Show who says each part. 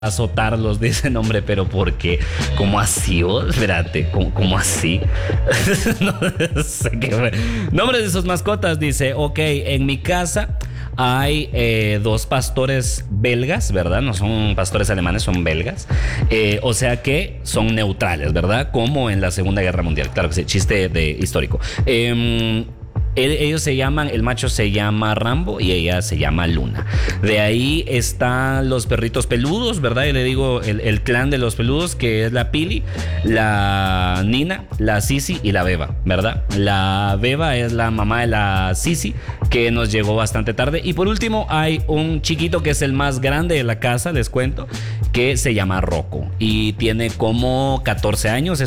Speaker 1: azotarlos, dice, nombre, pero ¿por qué? ¿Cómo así? Oh, espérate, ¿cómo así? No sé qué fue. Nombres de sus mascotas, dice, ok, en mi casa hay dos pastores belgas, ¿verdad? No son pastores alemanes, son belgas. O sea que son neutrales, ¿verdad? Como en la Segunda Guerra Mundial. Claro que sí, chiste de histórico. Ellos se llaman, el macho se llama Rambo y ella se llama Luna. De ahí están los perritos peludos, ¿verdad? Y le digo el clan de los peludos, que es la Pili, la Nina, la Sisi y la Beba, ¿verdad? La Beba es la mamá de la Sisi, que nos llegó bastante tarde. Y por último hay un chiquito que es el más grande de la casa, les cuento, que se llama Rocco y tiene como 14 años.